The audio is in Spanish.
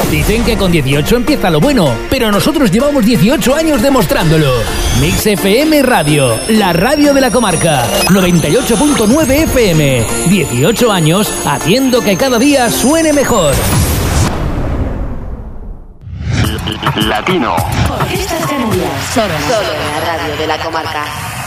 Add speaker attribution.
Speaker 1: Dicen que con 18 empieza lo bueno, pero nosotros llevamos 18 años demostrándolo. Mix FM Radio, la radio de la comarca. 98.9 FM. 18 años haciendo que cada día suene mejor.
Speaker 2: Latino.
Speaker 3: Orquestas Canarias. Solo en la radio de la comarca.